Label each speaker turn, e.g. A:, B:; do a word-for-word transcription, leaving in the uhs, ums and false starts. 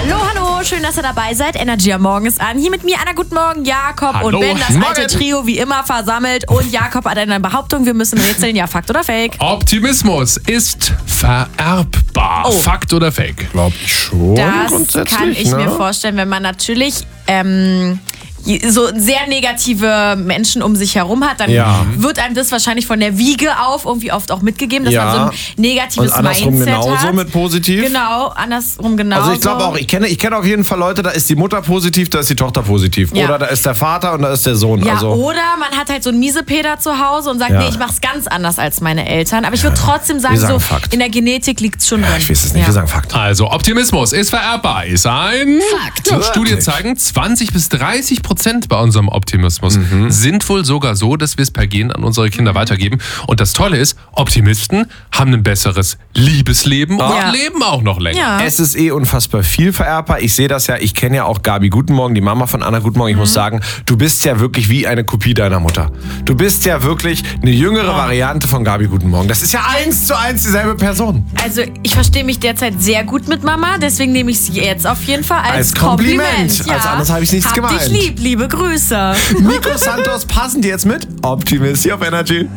A: Hallo, hallo, schön, dass ihr dabei seid. Energy am Morgen ist an. Hier mit mir, Anna, guten Morgen, Jakob
B: Hallo.
A: und Ben, das
B: Morgen.
A: alte Trio wie immer versammelt. Und Jakob hat eine Behauptung, wir müssen rätseln, ja, Fakt oder Fake?
B: Optimismus ist vererbbar.
A: Oh.
B: Fakt oder Fake?
C: Glaube ich schon.
A: Das
C: grundsätzlich,
A: kann ich
C: ne?
A: mir vorstellen, wenn man natürlich ähm, so sehr negative Menschen um sich herum hat, dann
C: Ja.
A: wird einem das wahrscheinlich von der Wiege auf irgendwie oft auch mitgegeben, dass
C: Ja.
A: man so ein negatives
C: Und andersrum
A: Mindset
C: genauso
A: hat.
C: mit positiv?
A: Genau, andersrum genauso.
C: Also ich glaube auch, ich kenne, ich kenne auf jeden Fall Leute, da ist die Mutter positiv, da ist die Tochter positiv.
A: Ja.
C: Oder da ist der Vater und da ist der Sohn.
A: Ja,
C: also,
A: oder man hat halt so einen Miesepeter zu Hause und sagt,
C: Ja.
A: nee, ich mach's ganz anders als meine Eltern. Aber ich würde trotzdem sagen,
C: Wir sagen
A: so
C: Fakt.
A: in der Genetik liegt's schon
C: ja,
A: drin.
C: ich weiß es nicht,
A: Ja.
C: wir sagen Fakt.
B: Also, Optimismus ist vererbbar. Ist ein
A: Fakt.
B: Ja, Studien zeigen, zwanzig bis dreißig Prozent bei unserem Optimismus sind wohl sogar so, dass wir es per Gen an unsere Kinder weitergeben. Und das Tolle ist, Optimisten haben ein besseres Liebesleben
A: Ja.
B: und leben auch noch länger.
A: Ja.
C: Es ist eh unfassbar viel vererbbar. Ich sehe das ja, ich kenne ja auch Gabi Guten Morgen, die Mama von Anna Guten Morgen. Ich muss sagen, du bist ja wirklich wie eine Kopie deiner Mutter. Du bist ja wirklich eine jüngere Variante von Gabi Guten Morgen. Das ist ja eins zu eins dieselbe Person.
A: Also ich verstehe mich derzeit sehr gut mit Mama, deswegen nehme ich sie jetzt auf jeden Fall als,
C: Als Kompliment.
A: Kompliment.
C: Als anderes habe ich nichts
A: Hab
C: gemeint.
A: dich lieb, liebe Grüße.
C: Nico Santos, passen die jetzt mit? Optimist hier auf Energy.